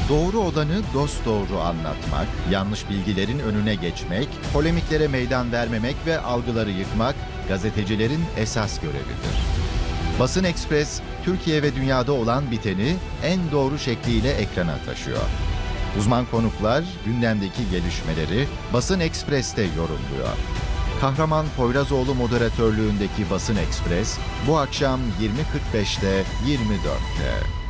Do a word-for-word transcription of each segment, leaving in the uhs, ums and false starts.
Doğru olanı dosdoğru anlatmak, yanlış bilgilerin önüne geçmek, polemiklere meydan vermemek ve algıları yıkmak gazetecilerin esas görevidir. Basın Ekspres, Türkiye ve dünyada olan biteni en doğru şekliyle ekrana taşıyor. Uzman konuklar gündemdeki gelişmeleri Basın Ekspres'te yorumluyor. Kahraman Poyrazoğlu moderatörlüğündeki Basın Ekspres bu akşam yirmi kırk beşte yirmi dörtte.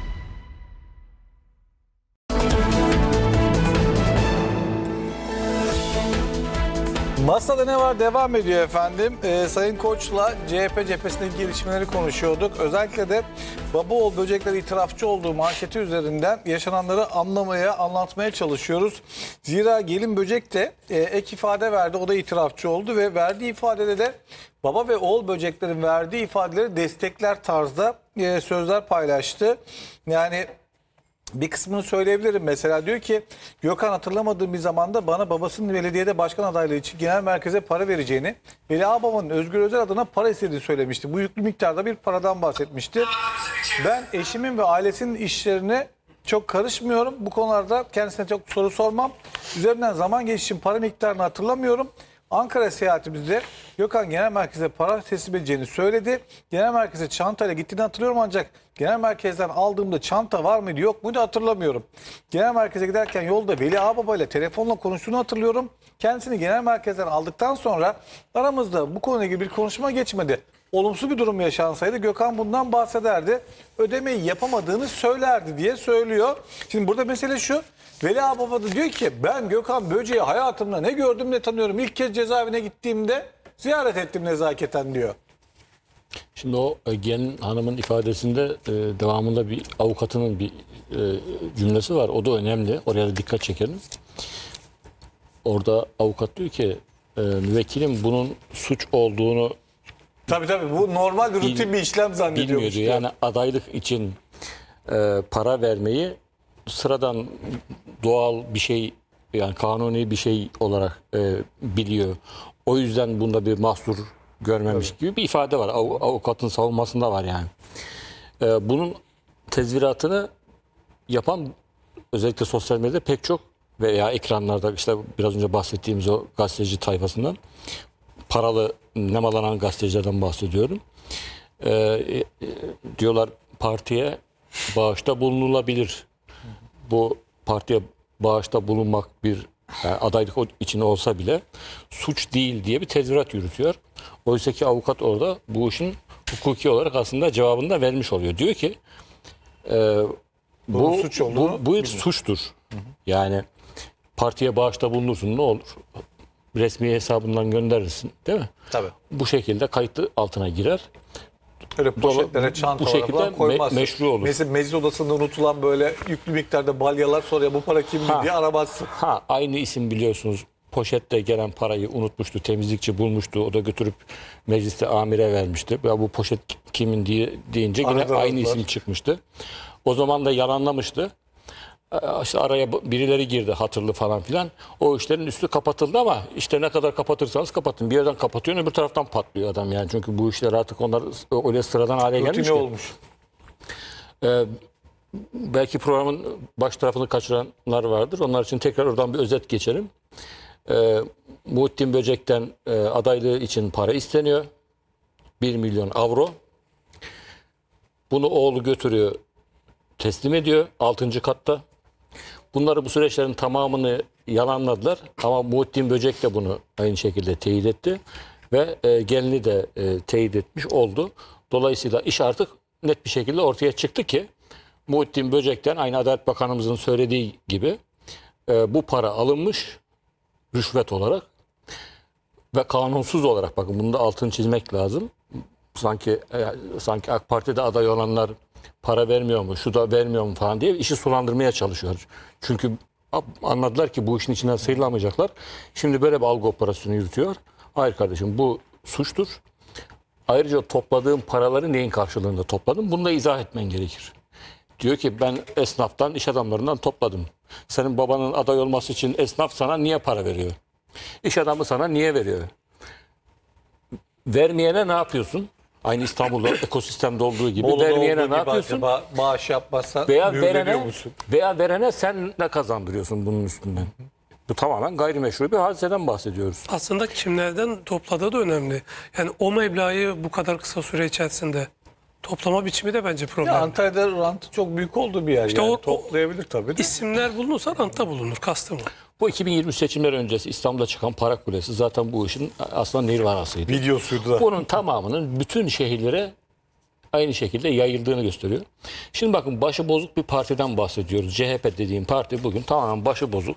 Masada ne var devam ediyor efendim. Ee, Sayın Koç'la C H P cephesindeki gelişmeleri konuşuyorduk. Özellikle de Babaoğlu böcekleri itirafçı olduğu manşeti üzerinden yaşananları anlamaya, anlatmaya çalışıyoruz. Zira gelin böcek de e, ek ifade verdi. O da itirafçı oldu ve verdiği ifadede de baba ve oğul böceklerin verdiği ifadeleri destekler tarzda e, sözler paylaştı. Yani bir kısmını söyleyebilirim. Mesela diyor ki Gökhan hatırlamadığım bir zamanda bana babasının belediyede başkan adaylığı için genel merkeze para vereceğini, Veli Ağababa'nın Özgür Özel adına para istediğini söylemişti. Bu yüklü miktarda bir paradan bahsetmişti. Ben eşimin ve ailesinin işlerine çok karışmıyorum. Bu konularda kendisine çok soru sormam. Üzerinden zaman geçişim para miktarını hatırlamıyorum. Ankara seyahatimizde Gökhan genel merkeze para teslim edeceğini söyledi. Genel merkeze çantayla gittiğini hatırlıyorum ancak genel merkezden aldığımda çanta var mıydı yok muydu hatırlamıyorum. Genel merkeze giderken yolda Veli Ağababa ile telefonla konuştuğunu hatırlıyorum. Kendisini genel merkezden aldıktan sonra aramızda bu konuyla ilgili bir konuşma geçmedi. Olumsuz bir durum yaşansaydı Gökhan bundan bahsederdi. Ödemeyi yapamadığını söylerdi diye söylüyor. Şimdi burada mesele şu. Veli Ağababa da diyor ki ben Gökhan Böceği hayatımda ne gördüm ne tanıyorum. İlk kez cezaevine gittiğimde ziyaret ettim nezaketen diyor. Şimdi o gelin hanımın ifadesinde e, devamında bir avukatının bir e, cümlesi var. O da önemli. Oraya da dikkat çekelim. Orada avukat diyor ki e, müvekkilim bunun suç olduğunu Tabii tabii bu normal bir rutin bir işlem zannediyormuş. Bilmiyordu. Yani adaylık için e, para vermeyi sıradan doğal bir şey, yani kanuni bir şey olarak e, biliyor. O yüzden bunda bir mahsur görmemiş evet. gibi bir ifade var. Av, avukatın savunmasında var yani. E, bunun tezviratını yapan özellikle sosyal medyada pek çok veya ekranlarda işte biraz önce bahsettiğimiz o gazeteci tayfasından paralı nemalanan gazetecilerden bahsediyorum. E, e, diyorlar partiye bağışta bulunulabilir. Bu partiye bağışta bulunmak bir yani adaylık için olsa bile suç değil diye bir tezvirat yürütüyor. Oysa ki avukat orada bu işin hukuki olarak aslında cevabını da vermiş oluyor. Diyor ki e, bu, suç bu, bu bir suçtur. Hı hı. Yani partiye bağışta bulunursun ne olur? Resmi hesabından gönderirsin değil mi? Tabii. Bu şekilde kayıtlı altına girer. Öyle poşetlere, çantalara falan koymazsın. Me meşru olur. Mesela meclis odasında unutulan böyle yüklü miktarda balyalar sonra ya bu para kimin diye aramazsın. Ha, aynı isim biliyorsunuz. Poşette gelen parayı unutmuştu. Temizlikçi bulmuştu. O da götürüp mecliste amire vermişti. Ya bu poşet kimin diye deyince yine Arada aynı isim çıkmıştı. O zaman da yalanlamıştı. İşte araya birileri girdi hatırlı falan filan. O işlerin üstü kapatıldı ama işte ne kadar kapatırsanız kapatın. Bir yerden kapatıyorsun öbür taraftan patlıyor adam yani. Çünkü bu işler artık onlar öyle sıradan hale gelmiş ki. olmuş. Ee, belki programın baş tarafını kaçıranlar vardır. Onlar için tekrar oradan bir özet geçelim. Ee, Muhittin Böcek'ten e, adaylığı için para isteniyor. bir milyon avro. Bunu oğlu götürüyor, teslim ediyor altıncı katta. Bunları bu süreçlerin tamamını yalanladılar ama Muhittin Böcek de bunu aynı şekilde teyit etti ve e, gelini de e, teyit etmiş oldu. Dolayısıyla iş artık net bir şekilde ortaya çıktı ki Muhittin Böcek'ten aynı Adalet Bakanımızın söylediği gibi e, bu para alınmış rüşvet olarak ve kanunsuz olarak, bakın bunu da altını çizmek lazım. Sanki e, sanki AK Parti'de aday olanlar para vermiyor mu, şu da vermiyor mu falan diye işi sulandırmaya çalışıyor. Çünkü anladılar ki bu işin içinden sıyrılamayacaklar. Şimdi böyle bir algı operasyonu yürütüyor. Hayır kardeşim, bu suçtur. Ayrıca topladığım paraları neyin karşılığında topladım? Bunu da izah etmen gerekir. Diyor ki ben esnaftan, iş adamlarından topladım. Senin babanın aday olması için esnaf sana niye para veriyor? İş adamı sana niye veriyor? Vermeyene ne yapıyorsun? Aynı İstanbul'da ekosistemde olduğu gibi Bolu'da vermeyene olduğu ne gibi yapıyorsun? acaba bağış yapmazsan Veya mühürleniyor verene, musun? veya verene sen ne kazandırıyorsun bunun üstünden? Bu tamamen gayrimeşru bir hadiseden bahsediyoruz. Aslında kimlerden topladığı da önemli. Yani o meblağı bu kadar kısa süre içerisinde toplama biçimi de bence problem. Ya Antalya'da rantı çok büyük olduğu bir yer. İşte yani o- toplayabilir tabii de. İsimler bulunursa rantta bulunur. Kastım o. Bu iki bin yirmi seçimler öncesi İstanbul'da çıkan para kulesi zaten bu işin aslında nirvanasıydı. Videosuydu da. Bunun tamamının bütün şehirlere aynı şekilde yayıldığını gösteriyor. Şimdi bakın başı bozuk bir partiden bahsediyoruz. C H P dediğim parti bugün tamamen başı bozuk.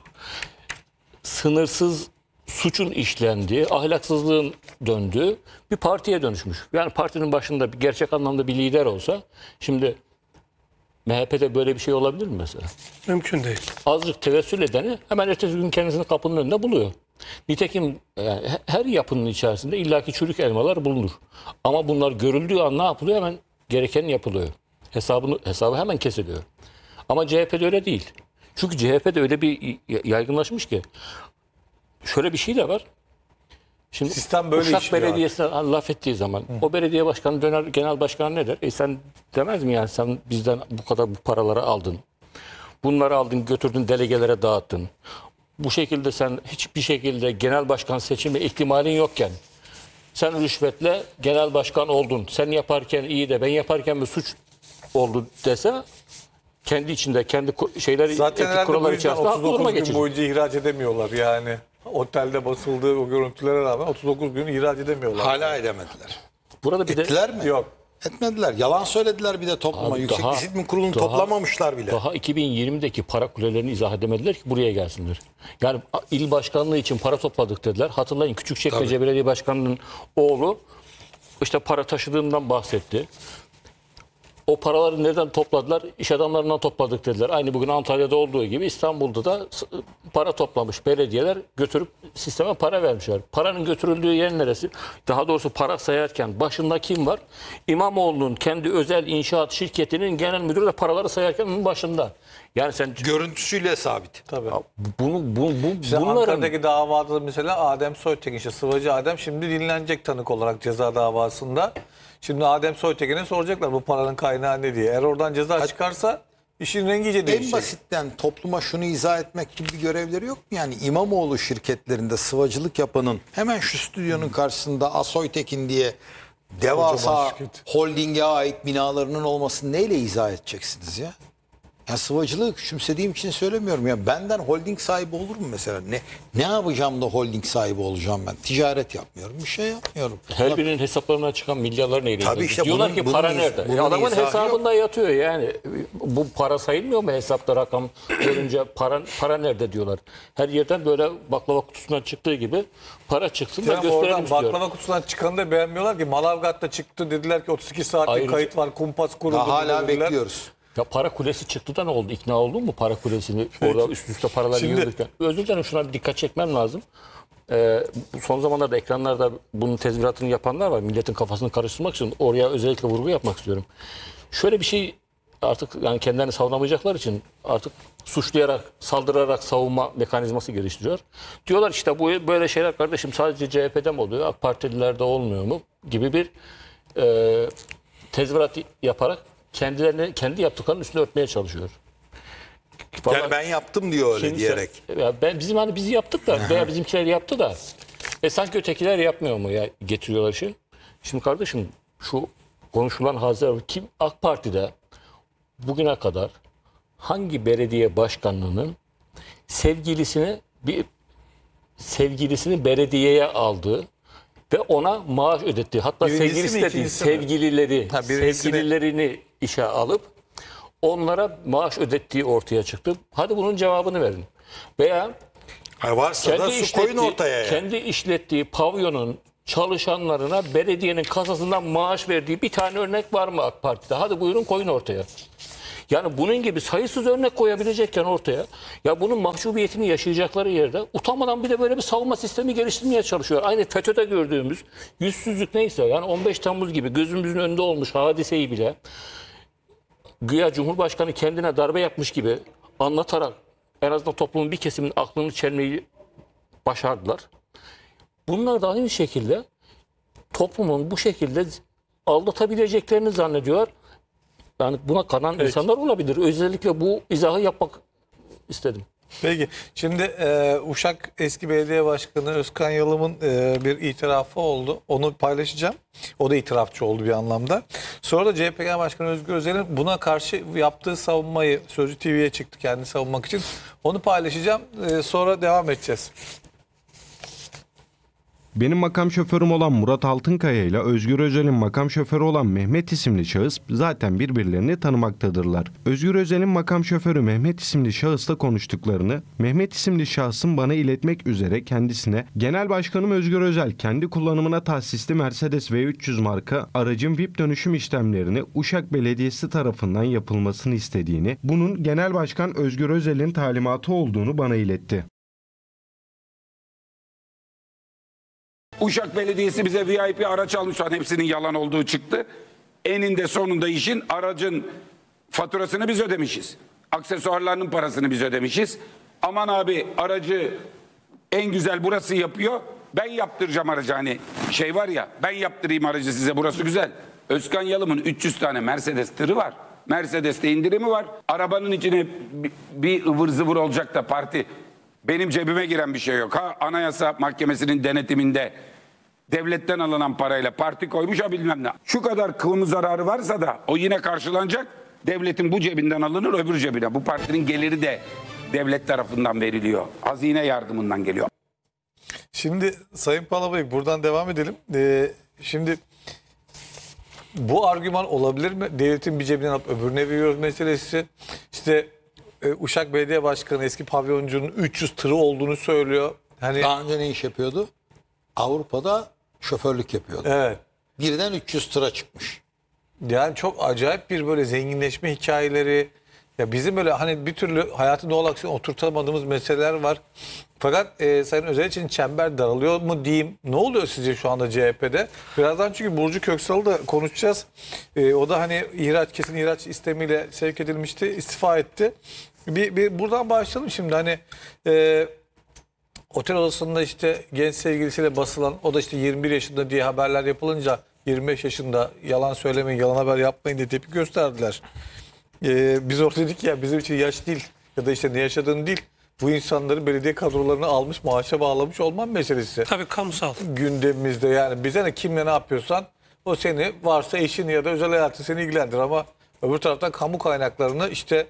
Sınırsız suçun işlendiği, ahlaksızlığın döndüğü bir partiye dönüşmüş. Yani partinin başında bir gerçek anlamda bir lider olsa şimdi M H P'de böyle bir şey olabilir mi mesela? Mümkün değil. Azıcık tevessül edeni hemen ertesi gün kendisini kapının önünde buluyor. Nitekim yani he- her yapının içerisinde illaki çürük elmalar bulunur. Ama bunlar görüldüğü an ne yapılıyor? Hemen gereken yapılıyor. Hesabını, hesabı hemen kesiliyor. Ama C H P'de öyle değil. Çünkü C H P'de öyle bir y- yaygınlaşmış ki. Şöyle bir şey de var. Şimdi Sistem böyle Uşak işliyor Belediyesi'ne laf ettiği zaman o belediye başkanı döner genel başkan ne der? E sen demez mi yani sen bizden bu kadar bu paraları aldın. Bunları aldın götürdün delegelere dağıttın. Bu şekilde sen hiçbir şekilde genel başkan seçimi ihtimalin yokken sen rüşvetle genel başkan oldun. Sen yaparken iyi de ben yaparken mi suç oldu dese kendi içinde kendi ko- şeyleri Zaten etik herhalde bu kuralları yüzden içerisinde haklı otuz duruma dokuz gün geçirir. boyunca ihraç edemiyorlar yani. Otelde basıldığı o görüntülere rağmen otuz dokuz gün ihraç edemiyorlar. Hala edemediler. Burada bir de Ettiler mi? Yok. Etmediler. Yalan söylediler bir de topluma. Abi Yüksek daha- Disiplin Kurulu'nu daha- toplamamışlar bile. Daha iki bin yirmideki para kulelerini izah edemediler ki buraya gelsinler. Yani il başkanlığı için para topladık dediler. Hatırlayın Küçükçekmece Belediye Başkanı'nın oğlu işte para taşıdığından bahsetti. O paraları nereden topladılar? İş adamlarından topladık dediler. Aynı bugün Antalya'da olduğu gibi İstanbul'da da s- para toplamış belediyeler götürüp sisteme para vermişler. Paranın götürüldüğü yer neresi? Daha doğrusu para sayarken başında kim var? İmamoğlu'nun kendi özel inşaat şirketinin genel müdürü de paraları sayarken onun başında. Yani sen Görüntüsüyle sabit. Tabii. bunu bu, bu İşte bunların Ankara'daki davada mesela Adem Soytekin, işte Sıvacı Adem şimdi dinlenecek tanık olarak ceza davasında. Şimdi Adem Soytekin'e soracaklar bu paranın kaynağı ne diye. Eğer oradan ceza çıkarsa işin rengi iyice En değişecek. basitten topluma şunu izah etmek gibi bir görevleri yok mu? Yani İmamoğlu şirketlerinde sıvacılık yapanın hemen şu stüdyonun karşısında Asoytekin diye devasa Kocaman şirket. holdinge ait binalarının olmasını neyle izah edeceksiniz ya? Ya sıvacılığı küçümsediğim için söylemiyorum ya. Benden holding sahibi olur mu mesela? Ne ne yapacağım da holding sahibi olacağım ben? Ticaret yapmıyorum, bir şey yapmıyorum. her birinin hesaplarına çıkan milyarlar neyle? Tabii işte Diyorlar bunun- ki bunun para iz- nerede? bunun E adamın izahı hesabında yatıyor yani. Bu para sayılmıyor mu hesapta rakam görünce para para nerede diyorlar. Her yerden böyle baklava kutusundan çıktığı gibi para çıksın da Yani gösterelim oradan istiyor. baklava kutusundan çıkanı da beğenmiyorlar ki. Manavgat'ta çıktı dediler ki otuz iki saatlik Ayrıca- kayıt var, kumpas kuruldu. Daha hala dediler. bekliyoruz. Ya para kulesi çıktı da ne oldu? İkna oldun mu para kulesini? Orada üst üste paralar Şimdi- yığılırken. Özür dilerim şuna bir dikkat çekmem lazım. Ee, bu son zamanlarda ekranlarda bunun tezviratını yapanlar var. Milletin kafasını karıştırmak için oraya özellikle vurgu yapmak istiyorum. Şöyle bir şey artık yani kendilerini savunamayacaklar için artık suçlayarak, saldırarak savunma mekanizması geliştiriyor. Diyorlar işte bu böyle şeyler kardeşim sadece C H P'de mi oluyor? AK Partililerde olmuyor mu? Gibi bir e, tezvirat yaparak kendilerini kendi yaptıklarının üstüne örtmeye çalışıyor. Vallahi Yani ben yaptım diyor öyle kimse- diyerek. Ya ben bizim hani biz yaptık da veya bizimkiler yaptı da e sanki ötekiler yapmıyor mu ya getiriyorlar işi. Şimdi kardeşim şu konuşulan hadise kim AK Parti'de bugüne kadar hangi belediye başkanlığının sevgilisini bir sevgilisini belediyeye aldığı ve ona maaş ödettiği hatta Birincisi sevgilisi mi, de değil ikincisi mi? sevgilileri Ha, birincisini- sevgililerini işe alıp onlara maaş ödettiği ortaya çıktı. Hadi bunun cevabını verin. Veya Ha, varsa da kendi su koyun işlettiği, ortaya yani. kendi işlettiği pavyonun çalışanlarına belediyenin kasasından maaş verdiği bir tane örnek var mı AK Parti'de? Hadi buyurun koyun ortaya. Yani bunun gibi sayısız örnek koyabilecekken ortaya ya bunun mahcubiyetini yaşayacakları yerde utanmadan bir de böyle bir savunma sistemi geliştirmeye çalışıyor. Aynı FETÖ'de gördüğümüz yüzsüzlük neyse yani on beş Temmuz gibi gözümüzün önünde olmuş hadiseyi bile güya Cumhurbaşkanı kendine darbe yapmış gibi anlatarak en azından toplumun bir kesiminin aklını çelmeyi başardılar. Bunlar da aynı şekilde toplumun bu şekilde aldatabileceklerini zannediyorlar. Yani buna kanan insanlar olabilir. Özellikle bu izahı yapmak istedim. Peki şimdi e, Uşak eski belediye başkanı Özkan Yalım'ın e, bir itirafı oldu. Onu paylaşacağım. O da itirafçı oldu bir anlamda. Sonra da C H P Genel Başkanı Özgür Özel'in buna karşı yaptığı savunmayı, Sözcü T V'ye çıktı kendini savunmak için. Onu paylaşacağım. E, sonra devam edeceğiz. Benim makam şoförüm olan Murat Altınkaya ile Özgür Özel'in makam şoförü olan Mehmet isimli şahıs zaten birbirlerini tanımaktadırlar. Özgür Özel'in makam şoförü Mehmet isimli şahısla konuştuklarını, Mehmet isimli şahsın bana iletmek üzere kendisine Genel Başkanım Özgür Özel kendi kullanımına tahsisli Mercedes V üç yüz marka aracın V I P dönüşüm işlemlerini Uşak Belediyesi tarafından yapılmasını istediğini, bunun Genel Başkan Özgür Özel'in talimatı olduğunu bana iletti. Uşak Belediyesi bize V I P araç almış falan, hepsinin yalan olduğu çıktı. Eninde sonunda işin aracın faturasını biz ödemişiz. Aksesuarlarının parasını biz ödemişiz. Aman abi aracı en güzel burası yapıyor. Ben yaptıracağım aracı, hani şey var ya, ben yaptırayım aracı size, burası güzel. Özkan Yalım'ın üç yüz tane Mercedes tırı var. Mercedes'te indirimi var. Arabanın içine bir ıvır zıvır olacak da parti. Benim cebime giren bir şey yok. Ha, Anayasa Mahkemesi'nin denetiminde devletten alınan parayla parti koymuş, ha bilmem ne. Şu kadar kamu zararı varsa da o yine karşılanacak. Devletin bu cebinden alınır, öbür cebine. Bu partinin geliri de devlet tarafından veriliyor. Hazine yardımından geliyor. Şimdi Sayın Palabey buradan devam edelim. Ee, şimdi bu argüman olabilir mi? Devletin bir cebinden alıp öbürüne veriyoruz meselesi. İşte e, Uşak Belediye Başkanı eski pavyoncunun üç yüz tırı olduğunu söylüyor. Hani Daha önce ne iş yapıyordu? Avrupa'da şoförlük yapıyordu. evet. Birden üç yüz tıra çıkmış. Yani çok acayip bir böyle zenginleşme hikayeleri. Ya bizim böyle hani bir türlü hayatın doğal aksine oturtamadığımız meseleler var. Fakat e, Sayın Özel için çember daralıyor mu diyeyim. Ne oluyor sizce şu anda C H P'de? Birazdan çünkü Burcu Köksal'ı da konuşacağız. E, o da hani ihraç, kesin ihraç istemiyle sevk edilmişti. İstifa etti. Bir, bir buradan başlayalım şimdi. Hani e, otel odasında işte genç sevgilisiyle basılan, o da işte yirmi bir yaşında diye haberler yapılınca yirmi beş yaşında, yalan söylemeyin, yalan haber yapmayın diye tepki gösterdiler. Ee, biz orada dedik ya, bizim için yaş değil ya da işte ne yaşadığını değil, bu insanları belediye kadrolarını almış, maaşa bağlamış olman meselesi. Tabii kamusal. Gündemimizde yani bize ne, kimle ne yapıyorsan o seni, varsa eşini ya da özel hayatı seni ilgilendir, ama öbür taraftan kamu kaynaklarını işte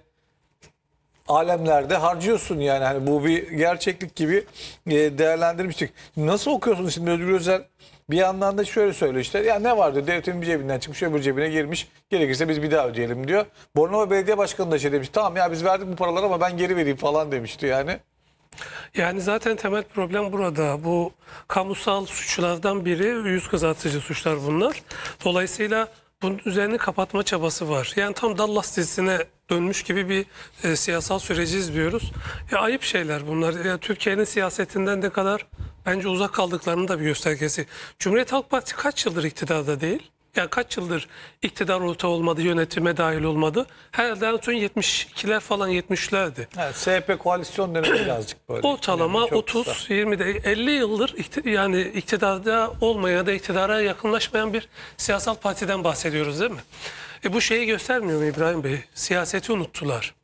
alemlerde harcıyorsun yani. Hani bu bir gerçeklik gibi e, değerlendirmiştik. Nasıl okuyorsunuz şimdi Özgür Özel? Bir yandan da şöyle söylüyor işte, ya ne var diyor, devletin bir cebinden çıkmış öbür cebine girmiş, gerekirse biz bir daha ödeyelim diyor. Bornova Belediye Başkanı da şey demiş, tamam ya biz verdik bu paraları ama ben geri vereyim falan demişti yani. Yani zaten temel problem burada. Bu kamusal suçlardan biri, yüz kızartıcı suçlar bunlar. Dolayısıyla bunun üzerini kapatma çabası var. Yani tam Dallas dizisine dönmüş gibi bir e, siyasal süreci izliyoruz. Ya ayıp şeyler bunlar. Ya Türkiye'nin siyasetinden ne kadar bence uzak kaldıklarının da bir göstergesi. Cumhuriyet Halk Partisi kaç yıldır iktidarda değil? Yani kaç yıldır iktidar ortağı olmadı, yönetime dahil olmadı? Herhalde en son yetmiş ikiler falan, yetmişlerdi. Evet, S H P koalisyon dönemi birazcık böyle. Ortalama Yani çok otuz kısa. yirmi elli yıldır ikti- yani iktidarda olmayan ya da iktidara yakınlaşmayan bir siyasal partiden bahsediyoruz değil mi? E bu şeyi göstermiyor mu İbrahim Bey? Siyaseti unuttular.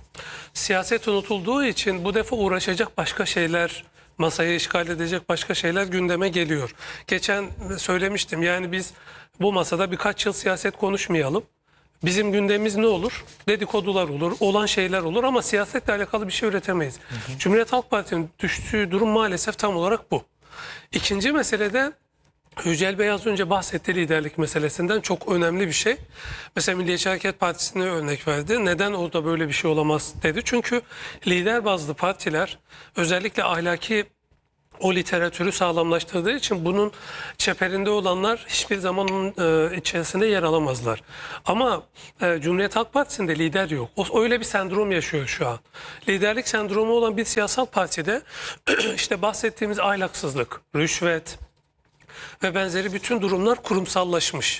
Siyaset unutulduğu için bu defa uğraşacak başka şeyler, masayı işgal edecek başka şeyler gündeme geliyor. Geçen söylemiştim, yani biz bu masada birkaç yıl siyaset konuşmayalım. Bizim gündemimiz ne olur? Dedikodular olur, olan şeyler olur ama siyasetle alakalı bir şey üretemeyiz. Hı hı. Cumhuriyet Halk Partisi'nin düştüğü durum maalesef tam olarak bu. İkinci meselede Yücel Bey az önce bahsetti, liderlik meselesinden çok önemli bir şey. Mesela Milliyetçi Hareket Partisi'ne örnek verdi. Neden orada böyle bir şey olamaz dedi. Çünkü lider bazlı partiler özellikle ahlaki o literatürü sağlamlaştırdığı için bunun çeperinde olanlar hiçbir zaman onun e, içerisinde yer alamazlar. Ama e, Cumhuriyet Halk Partisi'nde lider yok. O, öyle bir sendrom yaşıyor şu an. Liderlik sendromu olan bir siyasal partide işte bahsettiğimiz ahlaksızlık, rüşvet ve benzeri bütün durumlar kurumsallaşmış.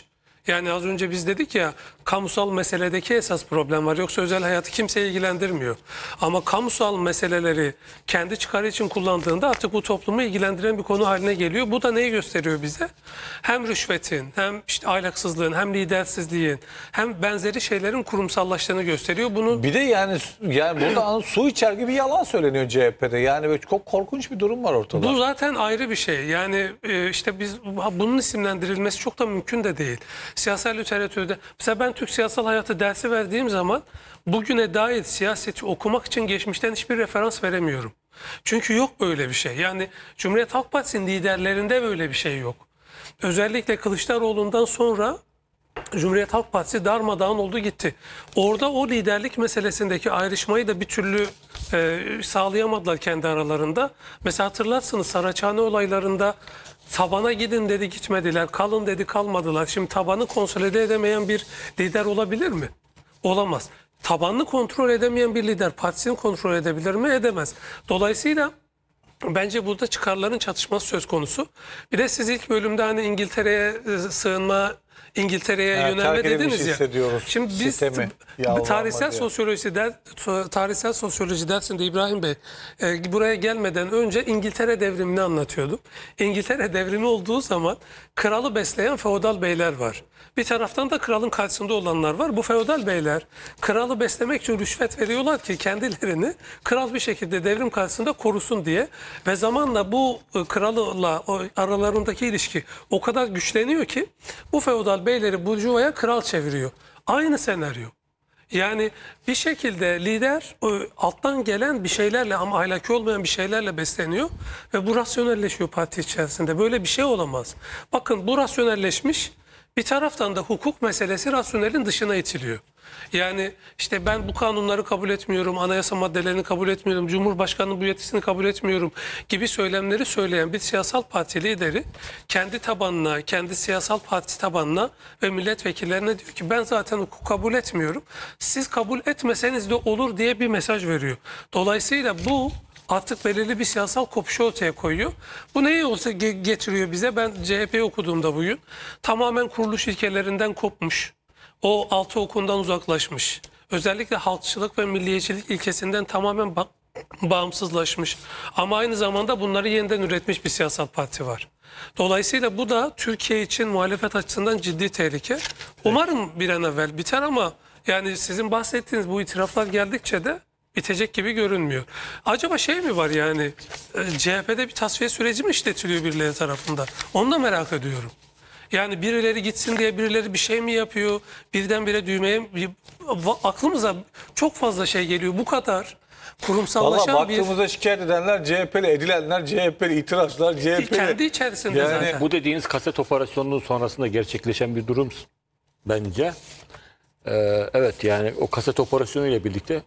Yani az önce biz dedik ya, kamusal meseledeki esas problem var. Yoksa özel hayatı kimseyi ilgilendirmiyor. Ama kamusal meseleleri kendi çıkarı için kullandığında artık bu toplumu ilgilendiren bir konu haline geliyor. Bu da neyi gösteriyor bize? Hem rüşvetin, hem işte ahlaksızlığın, hem lidersizliğin, hem benzeri şeylerin kurumsallaştığını gösteriyor. Bunun Bir de yani yani burada su içer gibi yalan söyleniyor C H P'de. Yani böyle çok korkunç bir durum var ortada. Bu zaten ayrı bir şey. Yani e, işte biz bunun isimlendirilmesi çok da mümkün de değil. Siyasal literatürde mesela ben Türk siyasal hayatı dersi verdiğim zaman bugüne dair siyaseti okumak için geçmişten hiçbir referans veremiyorum. Çünkü yok böyle bir şey. Yani Cumhuriyet Halk Partisi'nin liderlerinde böyle bir şey yok. Özellikle Kılıçdaroğlu'ndan sonra Cumhuriyet Halk Partisi darmadağın oldu gitti. Orada o liderlik meselesindeki ayrışmayı da bir türlü e, sağlayamadılar kendi aralarında. Mesela hatırlarsınız Saraçhane olaylarında tabana gidin dedi gitmediler, kalın dedi kalmadılar. Şimdi tabanı konsolide edemeyen bir lider olabilir mi? Olamaz. Tabanını kontrol edemeyen bir lider partisini kontrol edebilir mi? Edemez. Dolayısıyla bence burada çıkarların çatışması söz konusu. Bir de siz ilk bölümde hani İngiltere'ye sığınma, İngiltere'ye Ha, yönelme terk edilmiş dediniz ya. hissediyoruz Şimdi biz sistemi, t- yalvarma tarihsel diye. sosyoloji der, tarihsel sosyoloji dersinde İbrahim Bey e, buraya gelmeden önce İngiltere devrimini anlatıyordum. İngiltere devrimi olduğu zaman kralı besleyen feodal beyler var. Bir taraftan da kralın karşısında olanlar var. Bu feodal beyler kralı beslemek için rüşvet veriyorlar ki kendilerini kral bir şekilde devrim karşısında korusun diye. Ve zamanla bu e, kralla o aralarındaki ilişki o kadar güçleniyor ki bu feodal beyleri burjuvaya kral çeviriyor. Aynı senaryo. Yani bir şekilde lider o alttan gelen bir şeylerle ama ahlaki olmayan bir şeylerle besleniyor ve bu rasyonelleşiyor parti içerisinde. Böyle bir şey olamaz. Bakın bu rasyonelleşmiş, bir taraftan da hukuk meselesi rasyonelin dışına itiliyor. Yani işte ben bu kanunları kabul etmiyorum, anayasa maddelerini kabul etmiyorum, Cumhurbaşkanı'nın bu yetisini kabul etmiyorum gibi söylemleri söyleyen bir siyasal parti lideri kendi tabanına, kendi siyasal parti tabanına ve milletvekillerine diyor ki ben zaten hukuk kabul etmiyorum. Siz kabul etmeseniz de olur diye bir mesaj veriyor. Dolayısıyla bu artık belirli bir siyasal kopuşu ortaya koyuyor. Bu neyi olsa getiriyor bize? Ben C H P'yi okuduğumda bugün tamamen kuruluş ilkelerinden kopmuş. O altı okundan uzaklaşmış. Özellikle halkçılık ve milliyetçilik ilkesinden tamamen ba- bağımsızlaşmış. Ama aynı zamanda bunları yeniden üretmiş bir siyasal parti var. Dolayısıyla bu da Türkiye için muhalefet açısından ciddi tehlike. Umarım bir an evvel biter ama yani sizin bahsettiğiniz bu itiraflar geldikçe de bitecek gibi görünmüyor. Acaba şey mi var yani e, C H P'de bir tasfiye süreci mi işletiliyor birileri tarafından? Onu da merak ediyorum. Yani birileri gitsin diye birileri bir şey mi yapıyor? Birdenbire düğmeye bir, aklımıza çok fazla şey geliyor. Bu kadar Valla kurumsallaşan bir baktığımızda şikayet edenler C H P'li, edilenler C H P'li, itirazlar C H P'li. kendi içerisinde Yani zaten. Bu dediğiniz kaset operasyonunun sonrasında gerçekleşen bir durum bence. Ee, evet yani o kaset operasyonuyla birlikte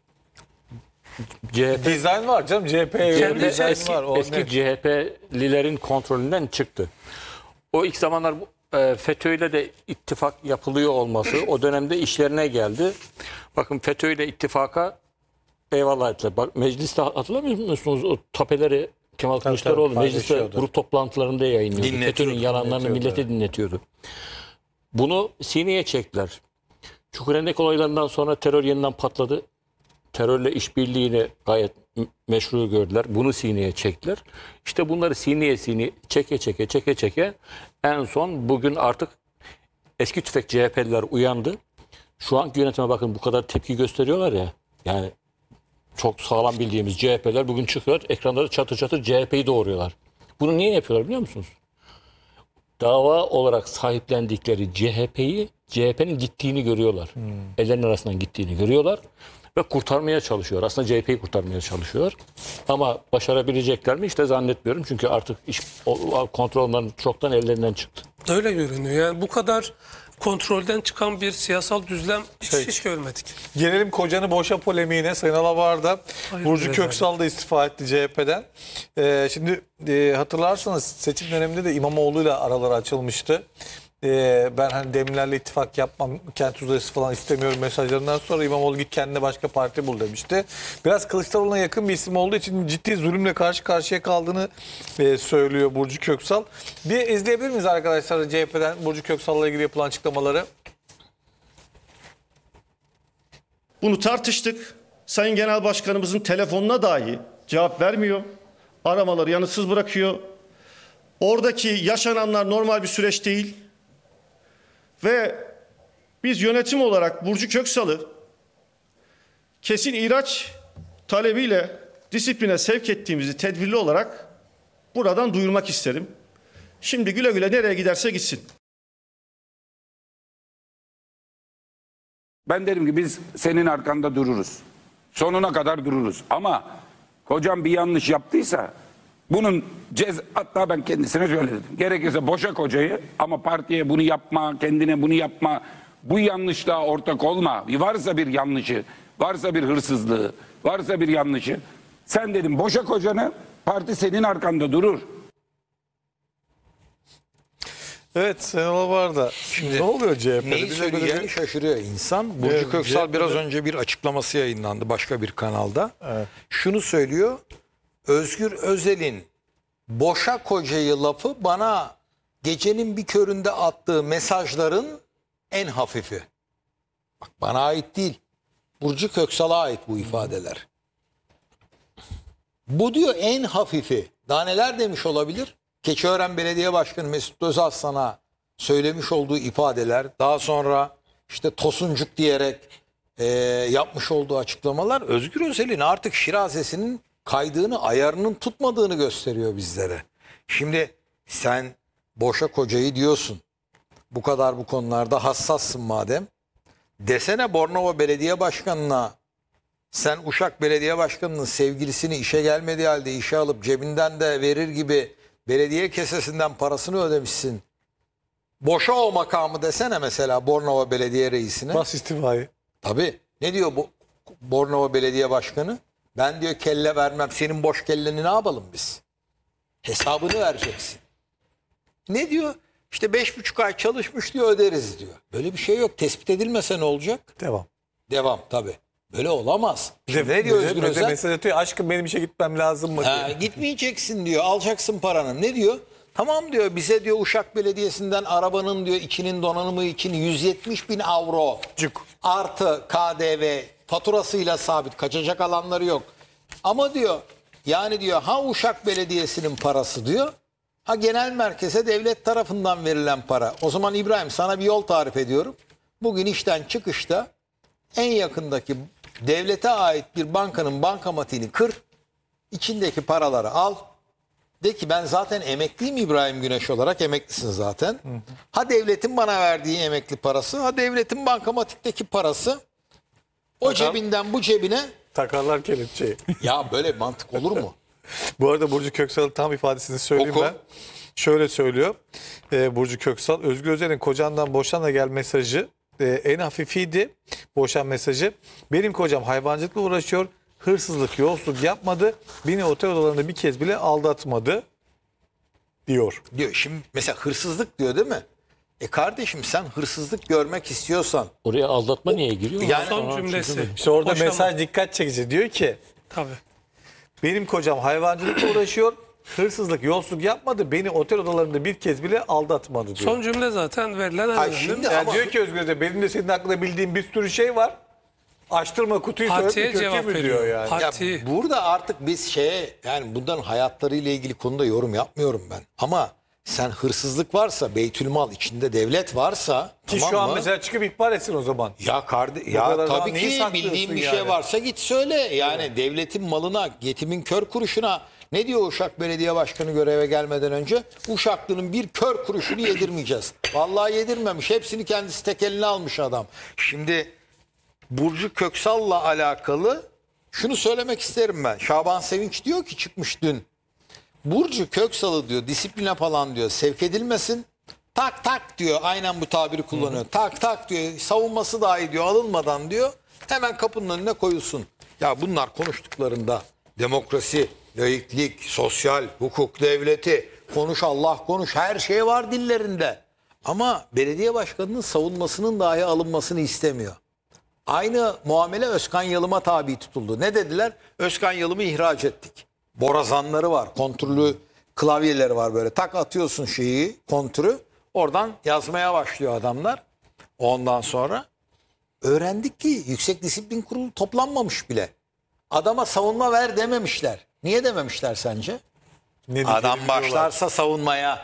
C H P Dizayn var canım, C H P'ye Kendi göre dizayn eski, var. O eski net. C H P'lilerin kontrolünden çıktı. O ilk zamanlar e, FETÖ'yle de ittifak yapılıyor olması o dönemde işlerine geldi. Bakın FETÖ'yle ittifaka eyvallah ettiler. Bak mecliste hatırlamıyor musunuz o tapeleri Kemal Tabii, Kılıçdaroğlu tabii, mecliste paylaşıyordu. grup toplantılarında yayınlıyordu. Dinletiyordu, FETÖ'nün yalanlarını dinletiyordu. millete dinletiyordu. Bunu sineye çektiler. Çukurendek olaylarından sonra terör yeniden patladı. Terörle işbirliğini gayet meşru gördüler. Bunu sineye çektiler. İşte bunları sineye sineye çeke çeke çeke çeke en son bugün artık eski tüfek C H P'liler uyandı. Şu anki yönetime bakın bu kadar tepki gösteriyorlar ya. Yani çok sağlam bildiğimiz C H P'ler bugün çıkıyor ekranları çatır çatır C H P'yi doğuruyorlar. Bunu niye yapıyorlar biliyor musunuz? Dava olarak sahiplendikleri C H P'yi C H P'nin gittiğini görüyorlar. Hmm. Ellerinin arasından gittiğini görüyorlar. Ve kurtarmaya çalışıyor. Aslında C H P'yi kurtarmaya çalışıyor. Ama başarabilecekler mi? İşte zannetmiyorum. Çünkü artık iş o, kontrol onların çoktan ellerinden çıktı. Öyle görünüyor. Yani bu kadar kontrolden çıkan bir siyasal düzlem hiç, Şey- hiç görmedik. Gelelim kocanı boşa polemiğine. Sayın Alavar'da Hayır, Burcu rezalet. Köksal da istifa etti C H P'den. Ee, şimdi e, hatırlarsanız seçim döneminde de İmamoğlu'yla araları açılmıştı. Ee, ben hani Demirler'le ittifak yapmam, kent uzlaşısı falan istemiyorum mesajlarından sonra İmamoğlu git kendine başka parti bul demişti. Biraz Kılıçdaroğlu'na yakın bir isim olduğu için ciddi zulümle karşı karşıya kaldığını e, söylüyor Burcu Köksal. Bir izleyebilir miyiz arkadaşlar C H P'den Burcu Köksal'la ilgili yapılan açıklamaları? Bunu tartıştık. Sayın Genel Başkanımızın telefonuna dahi cevap vermiyor. Aramaları yanıtsız bırakıyor. Oradaki yaşananlar normal bir süreç değil. Ve biz yönetim olarak Burcu Köksal'ı kesin ihraç talebiyle disipline sevk ettiğimizi tedbirli olarak buradan duyurmak isterim. Şimdi güle güle nereye giderse gitsin. Ben derim ki biz senin arkanda dururuz. Sonuna kadar dururuz. Ama kocam bir yanlış yaptıysa bunun cez hatta ben kendisine söyledim. Gerekirse boşa kocayı ama partiye bunu yapma, kendine bunu yapma. Bu yanlışlığa ortak olma. Varsa bir yanlışı, varsa bir hırsızlığı, varsa bir yanlışı. Sen dedim boşa kocanı, parti senin arkanda durur. Evet Senol var da. Şimdi ne oluyor C H P'de? Neyi Bize böyle söyleyeceğini bir- şaşırıyor insan. Burcu Evet, Köksal C H P'de biraz önce bir açıklaması yayınlandı başka bir kanalda. Evet. Şunu söylüyor. Özgür Özel'in boşa kocayı lafı bana gecenin bir köründe attığı mesajların en hafifi. Bak bana ait değil. Burcu Köksal'a ait bu ifadeler. Bu diyor en hafifi. Daha neler demiş olabilir? Keçiören Belediye Başkanı Mesut Özaslan'a söylemiş olduğu ifadeler, daha sonra işte tosuncuk diyerek e, yapmış olduğu açıklamalar Özgür Özel'in artık şirazesinin kaydığını, ayarının tutmadığını gösteriyor bizlere. Şimdi sen boşa kocayı diyorsun. Bu kadar bu konularda hassassın madem. Desene Bornova Belediye Başkanı'na sen Uşak Belediye Başkanı'nın sevgilisini işe gelmediği halde işe alıp cebinden de verir gibi belediye kesesinden parasını ödemişsin. Boşa o makamı desene mesela Bornova Belediye Reisi'ne. Bas istifayı. Tabii. Ne diyor bu Bornova Belediye Başkanı? Ben diyor kelle vermem. Senin boş kelleni ne yapalım biz? Hesabını vereceksin. Ne diyor? İşte beş buçuk ay çalışmış diyor öderiz diyor. Böyle bir şey yok. Tespit edilmese ne olacak? Devam. Devam tabii. Böyle olamaz. Bir de- Şimdi ne diyor bir de- Özgür bir de Özel? mesaj atıyor. Aşkım benim işe gitmem lazım mı? Ha, diye. gitmeyeceksin diyor. Alacaksın paranı. Ne diyor? Tamam diyor bize diyor Uşak Belediyesi'nden arabanın diyor içinin donanımı için yüz yetmiş bin avro Cuk. artı K D V faturasıyla sabit. Kaçacak alanları yok. Ama diyor yani diyor ha Uşak Belediyesi'nin parası diyor. Ha genel merkeze devlet tarafından verilen para. O zaman İbrahim sana bir yol tarif ediyorum. Bugün işten çıkışta en yakındaki devlete ait bir bankanın bankamatiğini kır. İçindeki paraları al. De ki ben zaten emekliyim İbrahim Güneş olarak. Emeklisin zaten. Hı hı. Ha devletin bana verdiği emekli parası, ha devletin bankamatikteki parası. O Bakalım. cebinden bu cebine. Takarlar kelepçeyi. Ya böyle mantık olur mu? Bu arada Burcu Köksal'ın tam ifadesini söyleyeyim Oku. ben. Şöyle söylüyor e, Burcu Köksal. Özgür Özel'in kocandan boşanla gel mesajı e, en hafifiydi. Boşan mesajı. Benim kocam hayvancılıkla uğraşıyor. Hırsızlık, yolsuzluk yapmadı. Beni otel odalarında bir kez bile aldatmadı diyor. Diyor. Şimdi mesela hırsızlık diyor değil mi? E kardeşim sen hırsızlık görmek istiyorsan. Oraya aldatma niye giriyor? Yani- Son cümlesi. İşte orada Boşanma. mesaj dikkat çekici. Diyor ki Tabii. benim kocam hayvancılıkla uğraşıyor. Hırsızlık, yolsuzluk yapmadı. Beni otel odalarında bir kez bile aldatmadı diyor. Son cümle zaten verilen en Ay önemli. şimdi Yani ama diyor ki Özgür Özel benim de senin hakkında bildiğim bir sürü şey var. Açtırma kutuyu Partiye söyle kötü cevap mü veriyor. diyor yani. Parti- ya Parti- burada artık biz şeye yani bunların hayatlarıyla ilgili konuda yorum yapmıyorum ben. Ama sen hırsızlık varsa Beytülmal içinde devlet varsa Ki tamam şu an mı? mesela çıkıp ihbar etsin o zaman. Ya kardeş Bu ya kadar zaman tabii neyi ki saklıyorsun bildiğin bir yani? şey varsa git söyle. Yani devletin malına, yetimin kör kuruşuna ne diyor Uşak Belediye Başkanı göreve gelmeden önce? Uşaklı'nın bir kör kuruşunu yedirmeyeceğiz. Vallahi yedirmemiş. Hepsini kendisi tek eline almış adam. Şimdi Burcu Köksal'la alakalı şunu söylemek isterim ben. Şaban Sevinç diyor ki çıkmış dün. Burcu Köksal'ı diyor disipline falan diyor sevk edilmesin. Tak tak diyor aynen bu tabiri kullanıyor. Tak tak diyor savunması dahi diyor alınmadan diyor hemen kapının önüne koyulsun. Ya bunlar konuştuklarında demokrasi, laiklik, sosyal, hukuk devleti konuş Allah konuş her şey var dillerinde. Ama belediye başkanının savunmasının dahi alınmasını istemiyor. Aynı muamele Özkan Yalım'a tabi tutuldu. Ne dediler? Özkan Yalım'ı ihraç ettik. Borazanları var, kontrollü klavyeleri var böyle. Tak atıyorsun şeyi, kontürü. Oradan yazmaya başlıyor adamlar. Ondan sonra öğrendik ki Yüksek Disiplin Kurulu toplanmamış bile. Adama savunma ver dememişler. Niye dememişler sence? Ne Adam diyeceğini başlarsa savunmaya.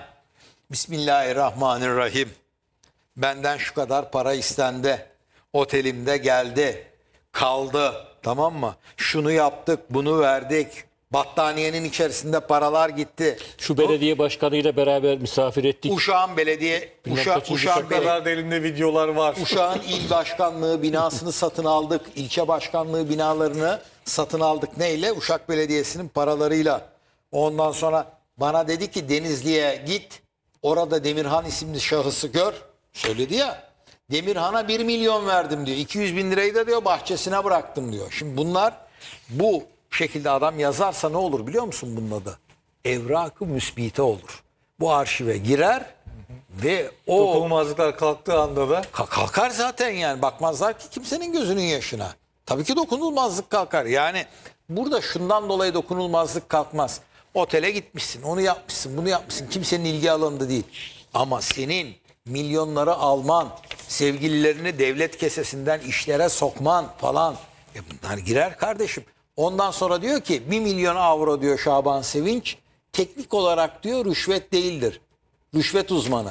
Bismillahirrahmanirrahim. Benden şu kadar para istendi. Otelimde geldi. Kaldı. Tamam mı? Şunu yaptık, bunu verdik. Battaniyenin içerisinde paralar gitti. Şu belediye başkanıyla beraber misafir ettik. Uşağın belediye, Bilmem Uşa, kaçıncı Uşağın, Bu bele- kadar da elimde videolar var. Uşağın il başkanlığı binasını satın aldık. İlçe başkanlığı binalarını satın aldık. Neyle? Uşak Belediyesi'nin paralarıyla. Ondan sonra bana dedi ki Denizli'ye git. Orada Demirhan isimli şahısı gör. Söyledi ya. Demirhan'a bir milyon verdim diyor. iki yüz bin lirayı da diyor bahçesine bıraktım diyor. Şimdi bunlar bu şekilde adam yazarsa ne olur biliyor musun bunun adı? Evrak-ı müsbite olur. Bu arşive girer ve o Dokunulmazlıklar kalktığı anda da Ka- kalkar zaten yani. Bakmazlar ki kimsenin gözünün yaşına. Tabii ki dokunulmazlık kalkar. Yani burada şundan dolayı dokunulmazlık kalkmaz. Otele gitmişsin, onu yapmışsın, bunu yapmışsın. Kimsenin ilgi alanında değil. Ama senin milyonları alman, sevgililerini devlet kesesinden işlere sokman falan. E bunlar girer kardeşim. Ondan sonra diyor ki bir milyon avro diyor Şaban Sevinç. Teknik olarak diyor rüşvet değildir. Rüşvet uzmanı.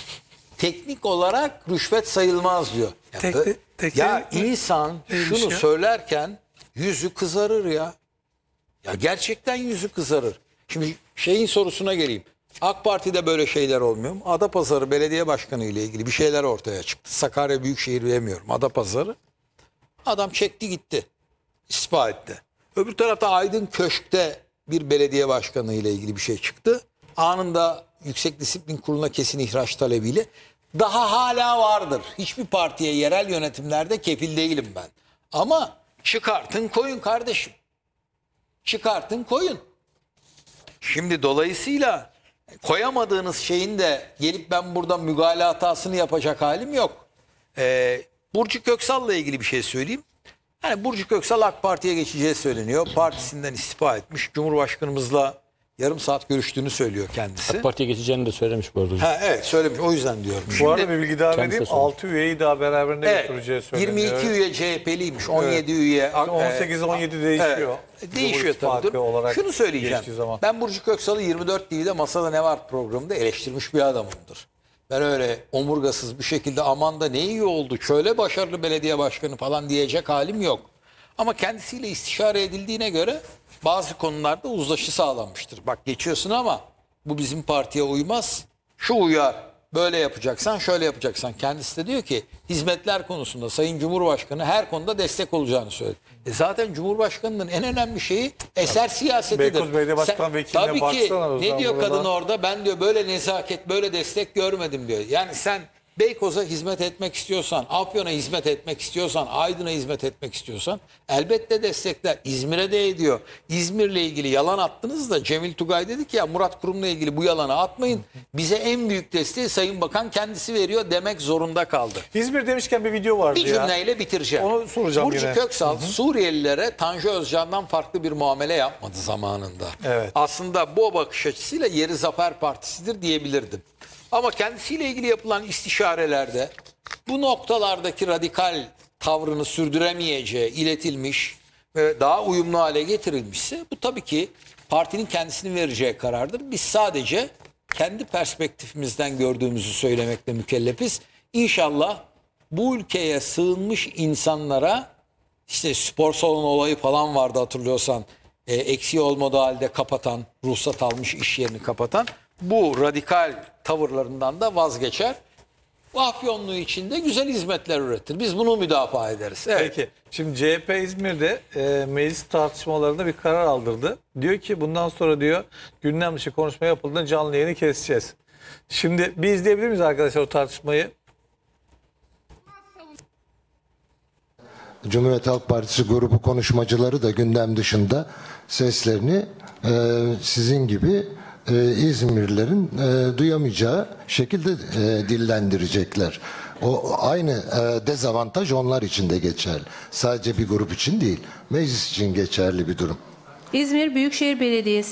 Teknik olarak rüşvet sayılmaz diyor. Ya, Tek- bö- tek- ya tek- insan neymiş şunu ya? söylerken yüzü kızarır ya. Ya gerçekten yüzü kızarır. Şimdi şeyin sorusuna geleyim. AK Parti'de böyle şeyler olmuyor mu? Adapazarı Belediye Başkanı ile ilgili bir şeyler ortaya çıktı. Sakarya Büyükşehir bilemiyorum. Adapazarı. Adam çekti gitti. İstifa etti. Öbür tarafta Aydın Köşk'te bir belediye başkanı ile ilgili bir şey çıktı. Anında Yüksek Disiplin Kurulu'na kesin ihraç talebiyle. Daha hala vardır. Hiçbir partiye yerel yönetimlerde kefil değilim ben. Ama çıkartın koyun kardeşim. Çıkartın koyun. Şimdi dolayısıyla koyamadığınız şeyin de gelip ben burada mügale hatasını yapacak halim yok. Ee, Burcu Köksal'la ilgili bir şey söyleyeyim. Yani Burcu Köksal AK Parti'ye geçeceği söyleniyor. Partisinden istifa etmiş. Cumhurbaşkanımızla yarım saat görüştüğünü söylüyor kendisi. AK Parti'ye geçeceğini de söylemiş bu arada. Ha, evet söylemiş. O yüzden diyorum. bu arada bir bilgi daha Kendisi vereyim. söyledi. altı üyeyi daha beraberinde Evet, götüreceği söyleniyor. yirmi iki üye C H P'liymiş. on yedi üye. on sekiz on yedi değişiyor. Evet, değişiyor Cumhur tabii. İttifakı olarak Şunu söyleyeceğim. geçtiği zaman. Ben Burcu Köksal'ı yirmi dört T V'de Masada Ne Var programında eleştirmiş bir adamımdır. Ben öyle omurgasız bir şekilde aman da ne iyi oldu, şöyle başarılı belediye başkanı falan diyecek halim yok. Ama kendisiyle istişare edildiğine göre bazı konularda uzlaşı sağlanmıştır. Bak geçiyorsun ama bu bizim partiye uymaz. Şu uyar. Böyle yapacaksan, şöyle yapacaksan. Kendisi de diyor ki hizmetler konusunda Sayın Cumhurbaşkanı her konuda destek olacağını söyledi. E zaten Cumhurbaşkanının en önemli şeyi eser siyasetidir. Beykoz Belediye Başkan Vekiline tabii ki baksana o ne zaman diyor burada. kadın orada? Ben diyor böyle nezaket, böyle destek görmedim diyor. Yani sen Beykoz'a hizmet etmek istiyorsan, Afyon'a hizmet etmek istiyorsan, Aydın'a hizmet etmek istiyorsan elbette destekler. İzmir'e de ediyor. İzmir'le ilgili yalan attınız da Cemil Tugay dedi ki ya Murat Kurum'la ilgili bu yalanı atmayın. Bize en büyük desteği Sayın Bakan kendisi veriyor demek zorunda kaldı. İzmir demişken bir video vardı Bir ya. cümleyle bitireceğim. Onu soracağım Burcu yine. Köksal Suriyelilere Tanju Özcan'dan farklı bir muamele yapmadı zamanında. Evet. Aslında bu bakış açısıyla yeri Zafer Partisi'dir diyebilirdim. Ama kendisiyle ilgili yapılan istişarelerde bu noktalardaki radikal tavrını sürdüremeyeceği iletilmiş ve daha uyumlu hale getirilmişse bu tabii ki partinin kendisinin vereceği karardır. Biz sadece kendi perspektifimizden gördüğümüzü söylemekle mükellefiz. İnşallah bu ülkeye sığınmış insanlara işte spor salonu olayı falan vardı hatırlıyorsan e, eksiği olmadığı halde kapatan, ruhsat almış iş yerini kapatan bu radikal tavırlarından da vazgeçer. Afyonlu için de güzel hizmetler üretir. Biz bunu müdafaa ederiz. Evet. Peki. Şimdi C H P İzmir'de e, meclis tartışmalarında bir karar aldırdı. Diyor ki bundan sonra diyor gündem dışı konuşma yapıldığında canlı yayını keseceğiz. Şimdi bir izleyebilir miyiz arkadaşlar o tartışmayı? Cumhuriyet Halk Partisi grubu konuşmacıları da gündem dışında seslerini e, sizin gibi e, İzmirlilerin e, duyamayacağı şekilde e, dillendirecekler. O aynı e, dezavantaj onlar için de geçerli. Sadece bir grup için değil, meclis için geçerli bir durum. İzmir Büyükşehir Belediyesi